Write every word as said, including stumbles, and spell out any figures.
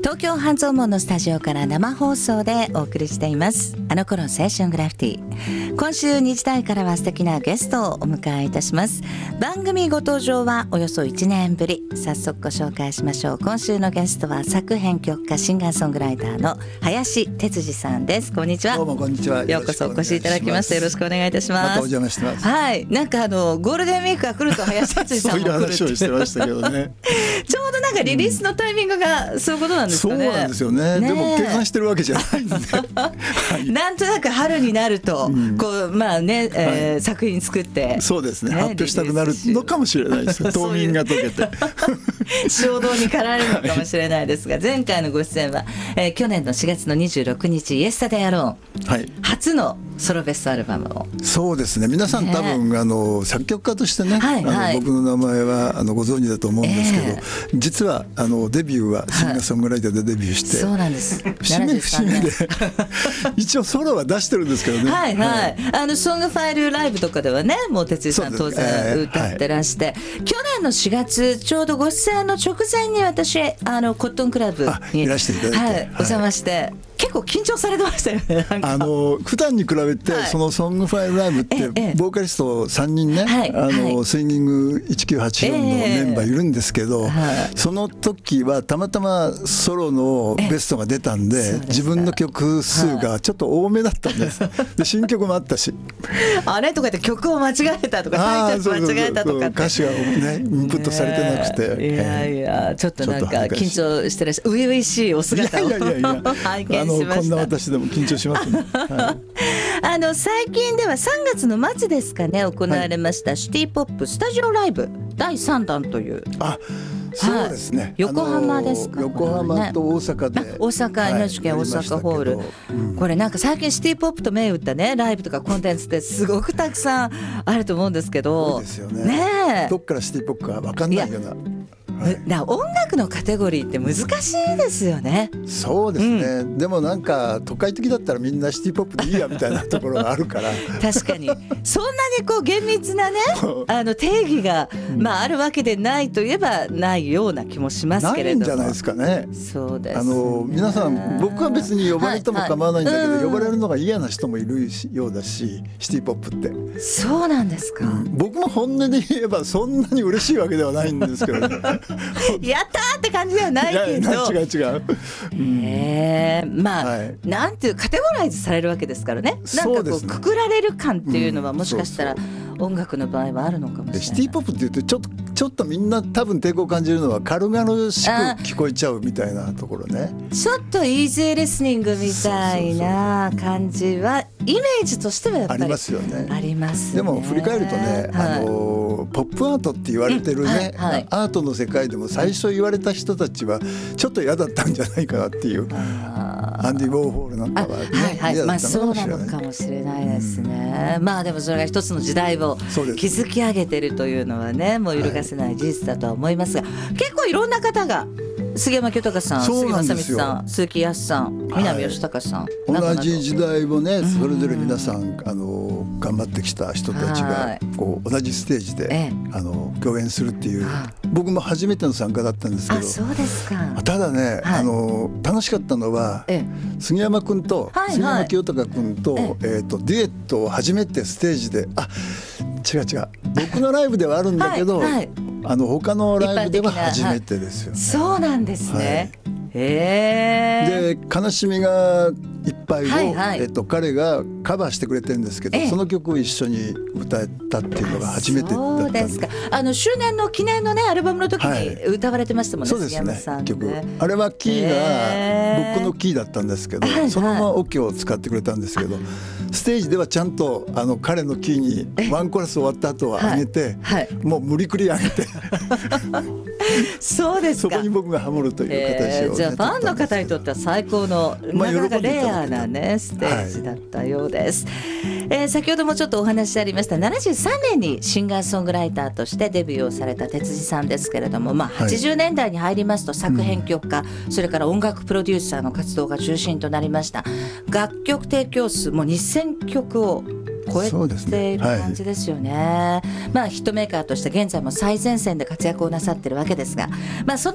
東京半蔵門のスタジオから生放送でお送りしています。あの頃青春グラフィティ。今週にじ台からは素敵なゲストをお迎えいたします。番組ご登場はおよそいちねんぶり。早速ご紹介しましょう。今週のゲストは作編曲家シンガーソングライターの林哲司さんです。こんにちは。 どうもこんにちは。 ようこそお越しいただきましてよろしくお願いいたします。 またお邪魔してます。 はい、なんかあのゴールデンウィークが来ると林哲司さんも来るそういう話をしてましたけどねちょうどなんかリリースのタイミングがそういうことなんですかね。 そうなんですよね。 ねでも計算してるわけじゃないんで、はい、 なんとなく春になると、うん、こうまあね、えーはい、作品作ってそうですね、ね、発表したくなるのかもしれないです冬眠が解けて衝動に駆られるのかもしれないですが、はい、前回のご出演は、えー、去年のしがつのにじゅうろくにちイエスタデイアローン、はい、初のソロベストアルバムを。 そうですね、皆さん、ね、多分あの作曲家としてね、はいはい、あの僕の名前はあのご存知だと思うんですけど、えー、実はあのデビューはシンガーソングライターでデビューして、はい、 そうなんです。 節目節目で一応ソロは出してるんですけどねはい、はいはい、あのソングファイルライブとかではね、もう哲司さん当然歌ってらして、えーはい、去年のしがつちょうどご出演の直前に私あのコットンクラブにいらしていただいて、 はい、お邪魔して、はい、結構緊張されてましたよね。なんかあの普段に比べて、はい、そのソングファイルライブってボーカリストさんにんね、はい、あのはい、スインギングいちきゅうはちよんのメンバーいるんですけど、えーはい、その時はたまたまソロのベストが出たんで、自分の曲数がちょっと多めだったんです、はい、で新曲もあったしあれとかって曲を間違えたとかタイトル間違えたとかって歌詞がねインプットされてなくて、 ね、いやいやちょっとなんか緊張してらっしゃる初々しいお姿を拝見しました。 あのこんな私でも緊張しますね、はい、 あの最近ではさんがつの末ですかね、行われました、はい、シティポップスタジオライブだいさんだんという。 あ、そうですね、はい、 横浜ですか、 横浜と大阪で、 大阪、エヌエイチケー 大阪ホール、うん、これなんか最近シティポップと銘打ったねライブとかコンテンツってすごくたくさんあると思うんですけど、 そうですよね、ね、どっからシティポップか分かんないような、 はい、だ音楽のカテゴリーって難しいですよね。 そうですね、うん、でもなんか都会的だったらみんなシティポップでいいやみたいなところがあるから確かにそんなにこう厳密なねあの定義が、まあ、あるわけでないといえばないような気もしますけれども、 ないんじゃないですかね。 そうですね、 あの皆さん僕は別に呼ばれても構わないんだけど、はいはい、呼ばれるのが嫌な人もいるようだし、シティポップってそうなんですか、うん、 僕も本音で言えばそんなに嬉しいわけではないんですけどねやったーって感じではないけど、 違う違う、うん、 えー、まあ、はい、なんていうカテゴライズされるわけですからね。なんかこうくくられる感っていうのはもしかしたら音楽の場合はあるのかもしれない。 シティポップっていうとちょっとちょっとみんな多分抵抗を感じるのは軽々しく聞こえちゃうみたいなところね。 ちょっとイージーリスニングみたいな感じはイメージとしてはやっぱりありますよね。 ありますね。 でも振り返るとね、はい、あのポップアートって言われてるね、うんはいはい、アートの世界でも最初言われた人たちはちょっと嫌だったんじゃないかなっていう、アンディ・ウォーホールなんかはね、 はいはい、まあそうなのかもしれないですね、うん、まあでもそれが一つの時代を築き上げてるというのはね、もう揺るがせない事実だとは思いますが、はい、結構いろんな方が杉山清隆さん、杉正光さん、鈴木康さん、南義隆さん、 はい、同じ時代をねそれぞれ皆さんあの頑張ってきた人たちがこう同じステージで、ええ、あの共演するっていう、僕も初めての参加だったんですけど、 あ、そうですか。 ただね、はい、あの楽しかったのは、ええ、杉山君と、はいはい、杉山清隆君と、えええー、とデュエットを初めてステージで、あ、違う違う、僕のライブではあるんだけど、はいはい、あの他のライブでは初めてですよね。 そうなんですね、はい、 へー。で悲しみがいっぱいを、はいはい、えっと、彼がカバーしてくれてるんですけど、その曲を一緒に歌えたっていうのが初めてだったんで。 そうですか。あの周年の記念のねアルバムの時に歌われてましたもんね、 はい、 杉山さんね。 そうですね、曲あれはキーが僕のキーだったんですけど、はいはい、そのままオケを使ってくれたんですけど、ステージではちゃんとあの彼のキーにワンコーラス終わった後は上げて、はいはい、もう無理くり上げてそうですか。 そこに僕がハモるという形を、ね、 えー、じゃあファンの方にとっては最高の、まあ、なかなかレアなねステージだったようです、はい、えー、先ほどもちょっとお話ありましたななじゅうさんねんにシンガーソングライターとしてデビューをされた哲司さんですけれども、まあ、はちじゅうねんだいに入りますと作編曲家、うん、それから音楽プロデューサーの活動が中心となりました。楽曲提供数もにせんきょくを超えている感じですよね、はい、まあヒットメーカーとして現在も最前線で活躍をなさっているわけですが、まあ、その